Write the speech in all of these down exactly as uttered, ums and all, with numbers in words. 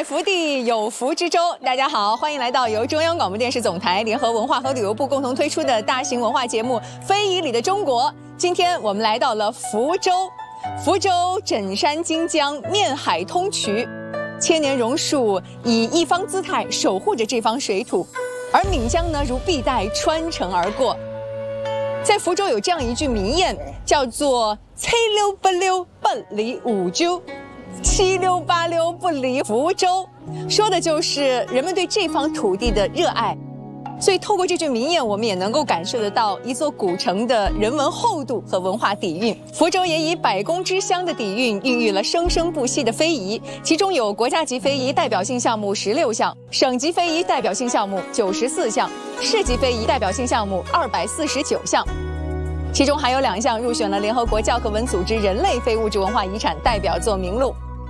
福地有福之州，大家好，欢迎来到由中央广播电视总台联合文化和旅游部共同推出的大型文化节目《非遗里的中国》。今天我们来到了福州，福州枕山荆江，面海通衢，千年榕树以一方姿态守护着这方水土，而岷江呢如碧带穿城而过。在福州有这样一句名谚，叫做“七溜八溜不离五洲”。七溜八溜不离福州，说的就是人们对这方土地的热爱。所以透过这句名谚，我们也能够感受得到一座古城的人文厚度和文化底蕴。福州也以百工之乡的底蕴，孕育了生生不息的非遗，其中有国家级非遗代表性项目十六项，省级非遗代表性项目九十四项，市级非遗代表性项目二百四十九项。其中还有两项入选了联合国教科文组织人类非物质文化遗产代表作名录。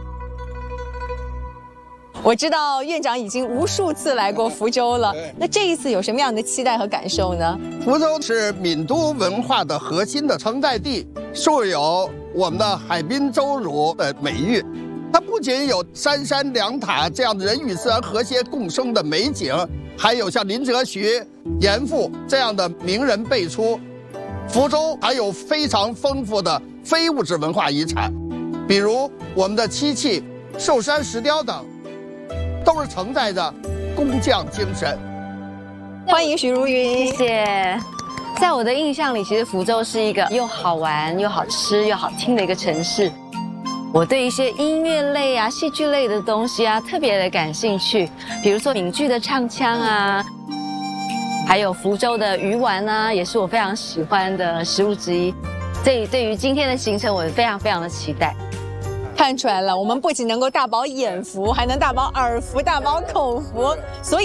我知道院长已经无数次来过福州了，那这一次有什么样的期待和感受呢？ 福州是闽都文化的核心的承载地，素有我们的海滨州乳的美誉。它不仅有山山两塔这样的人与自然和谐共生的美景，还有像林则徐、严复这样的名人辈出。福州还有非常丰富的非物质文化遗产，比如我们的漆器、寿山石雕等，都是承载着工匠精神。 欢迎许如云， 谢谢。在我的印象里，其实福州是一个又好玩又好吃又好听的一个城市。我对一些音乐类啊、戏剧类的东西啊特别的感兴趣，比如说闽剧的唱腔啊，还有福州的鱼丸啊，也是我非常喜欢的食物之一。所以对于今天的行程，我非常非常的期待。 看出来了，我们不仅能够大饱眼福，还能大饱耳福、大饱口福，所以。